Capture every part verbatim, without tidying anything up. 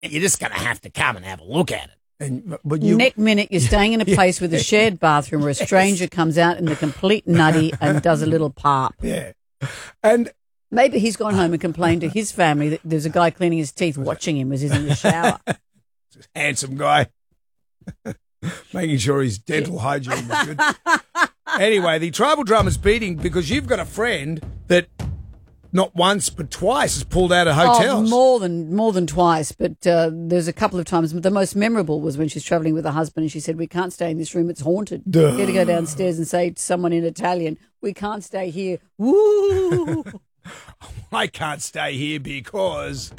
you're just going to have to come and have a look at it. And, but you, Next minute, you're staying in a place with a shared bathroom where a stranger comes out in the complete nutty and does a little parp. yeah. And Maybe he's gone home and complained to his family that there's a guy cleaning his teeth watching him as he's in the shower. handsome guy, making sure his dental hygiene is good. Anyway, the tribal drama's beating because you've got a friend that not once but twice has pulled out of hotels. Oh, more than more than twice, but uh, there's a couple of times. The most memorable was when she's travelling with her husband and she said, "We can't stay in this room; it's haunted." Duh. You got to go downstairs and say to someone in Italian, "We can't stay here." Woo! I can't stay here because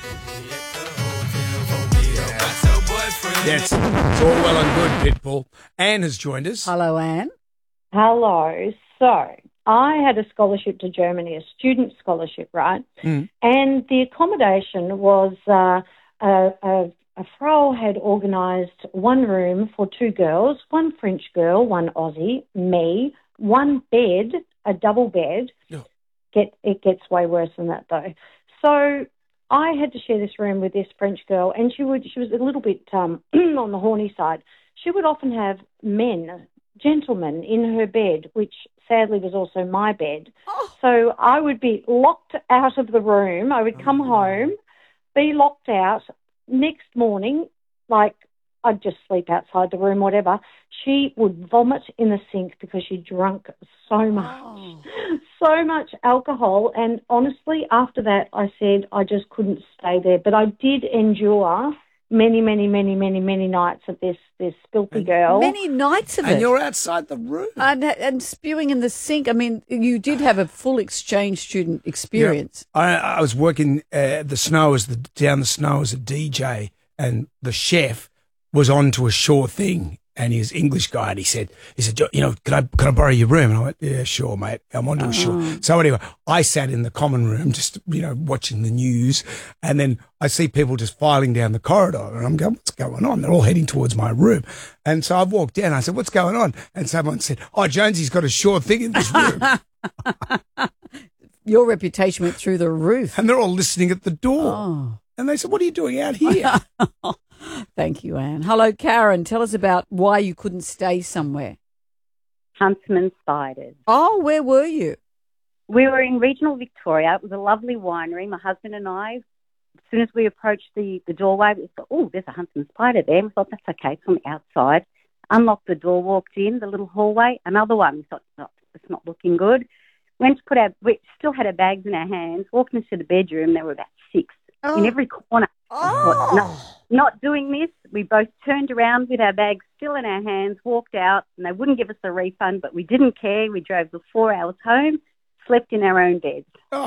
Yes, it's all well and good, Pitbull. Anne has joined us. Hello, Anne. Hello. So I had a scholarship to Germany, a student scholarship, right? Mm. And the accommodation was uh, a, a, a Frau had organised one room for two girls, one French girl, one Aussie, me, one bed, a double bed. Oh. Get it gets way worse than that though. So I had to share this room with this French girl, and she would she was a little bit um, on the horny side. She would often have men, gentlemen, in her bed, which sadly was also my bed. Oh. So I would be locked out of the room. I would come home, be locked out. Next morning, like I'd just sleep outside the room, whatever. She would vomit in the sink because she drunk so much, Oh. so much alcohol. And honestly, after that, I said I just couldn't stay there. But I did endure many, many, many, many, many nights of this this filthy girl. Many nights of And it. you're outside the room. And, and spewing in the sink. I mean, you did have a full exchange student experience. I, I was working uh, the snow as the down the snow as a D J, and the chef was on to a Sure Thing, and he's English guy, and he said, he said, you know, can I can I borrow your room? And I went, yeah, sure, mate. I'm on to a Sure. So anyway, I sat in the common room, just you know, watching the news, and then I see people just filing down the corridor, and I'm going, what's going on? They're all heading towards my room, and so I've walked down. I said, what's going on? And someone said, oh, Jonesy's got a Sure Thing in this room, Your reputation went through the roof. and they're all listening at the door, Oh. and they said, what are you doing out here? Thank you, Anne. Hello, Karen. Tell us about why you couldn't stay somewhere. Huntsman Spiders. Oh, where were you? We were in regional Victoria. It was a lovely winery. My husband and I, as soon as we approached the, the doorway, we thought, oh, there's a Huntsman Spider there. We thought, that's okay, it's on the outside. Unlocked the door, walked in, the little hallway, another one. We thought, oh, it's not looking good. Went to put our, we still had our bags in our hands, walked into the bedroom. There were about six Oh. in every corner. Oh. No, not doing this. We both turned around with our bags still in our hands, walked out, and they wouldn't give us a refund, but we didn't care. We drove the four hours home, slept in our own beds.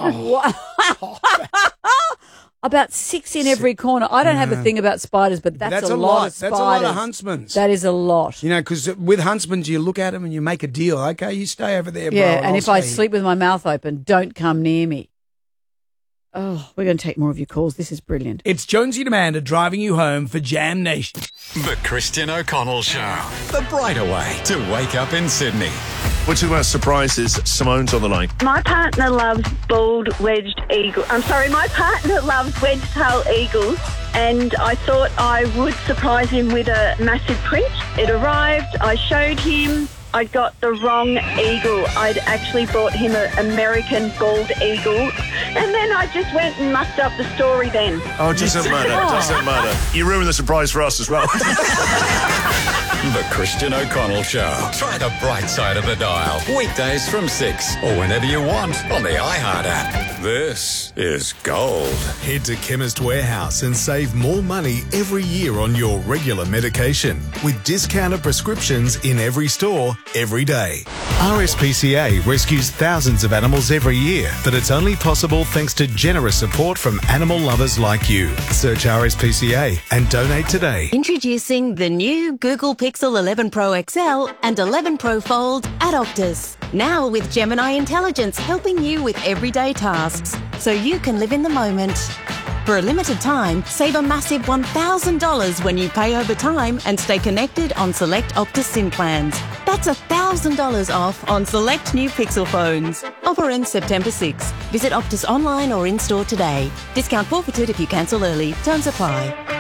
Oh, About six in every corner. I don't have a Yeah. thing about spiders, but that's, that's a, a lot, lot. of That's spiders. a lot of huntsmans. That is a lot. You know, because with huntsmen, you look at them and you make a deal. Okay, you stay over there, bro. Yeah, and I'll if I stay here. sleep with my mouth open, don't come near me. Oh, we're going to take more of your calls. This is brilliant. It's Jonesy and Amanda driving you home for Jam Nation. The Christian O'Connell Show. The brighter way to wake up in Sydney. We're talking about surprises. Simone's on the line. My partner loves bald wedged eagle. I'm sorry, my partner loves wedge-tail eagles, and I thought I would surprise him with a massive print. It arrived, I showed him. I got the wrong eagle. I'd actually bought him an American bald eagle, and then I just went and mucked up the story then. Oh, it doesn't matter. It doesn't matter. You ruined the surprise for us as well. The Christian O'Connell Show. Try the bright side of the dial. Weekdays from six or whenever you want on the iHeart app. This is gold. Head to Chemist Warehouse and save more money every year on your regular medication with discounted prescriptions in every store, every day. R S P C A rescues thousands of animals every year, but it's only possible thanks to generous support from animal lovers like you. Search R S P C A and donate today. Introducing the new Google Pixel eleven Pro X L and eleven Pro Fold at Optus. Now with Gemini Intelligence helping you with everyday tasks, so you can live in the moment. For a limited time, save a massive one thousand dollars when you pay over time and stay connected on select Optus SIM plans. That's one thousand dollars off on select new Pixel phones. Offer ends September sixth. Visit Optus online or in-store today. Discount forfeited if you cancel early. Terms apply.